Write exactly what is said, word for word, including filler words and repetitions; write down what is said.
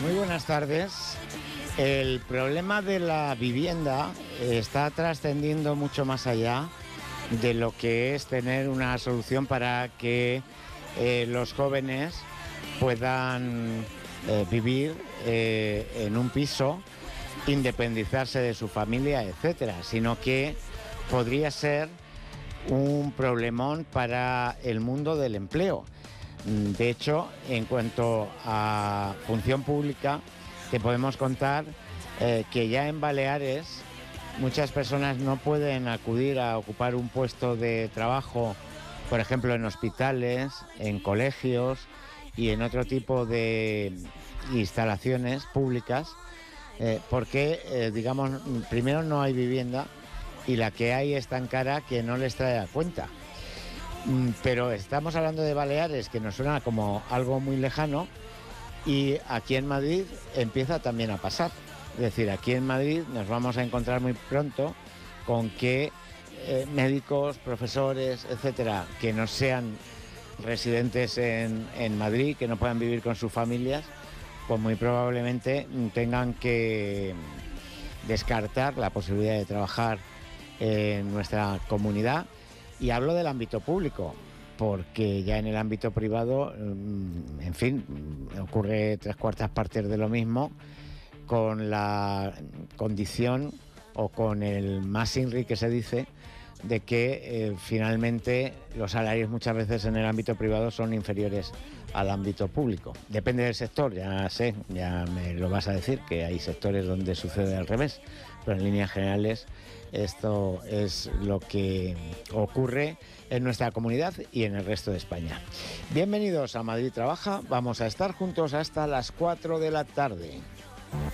Muy buenas tardes. El problema de la vivienda está trascendiendo mucho más allá de lo que es tener una solución para que eh, los jóvenes puedan eh, vivir eh, en un piso, independizarse de su familia, etcétera, sino que podría ser un problemón para el mundo del empleo. De hecho, en cuanto a función pública, te podemos contar eh, que ya en Baleares muchas personas no pueden acudir a ocupar un puesto de trabajo, por ejemplo, en hospitales, en colegios y en otro tipo de instalaciones públicas, eh, porque, eh, digamos, primero no hay vivienda y la que hay es tan cara que no les trae a cuenta. Pero estamos hablando de Baleares, que nos suena como algo muy lejano, y aquí en Madrid empieza también a pasar. Es decir, aquí en Madrid nos vamos a encontrar muy pronto con que eh, médicos, profesores, etcétera, que no sean residentes en, en Madrid, que no puedan vivir con sus familias, pues muy probablemente tengan que descartar la posibilidad de trabajar en nuestra comunidad. Y hablo del ámbito público, porque ya en el ámbito privado, en fin, ocurre tres cuartas partes de lo mismo, con la condición o con el más inri que se dice de que eh, finalmente los salarios muchas veces en el ámbito privado son inferiores al ámbito público. Depende del sector, ya sé, ya me lo vas a decir, que hay sectores donde sucede al revés, pero en líneas generales esto es lo que ocurre en nuestra comunidad y en el resto de España. Bienvenidos a Madrid Trabaja, vamos a estar juntos hasta las cuatro de la tarde.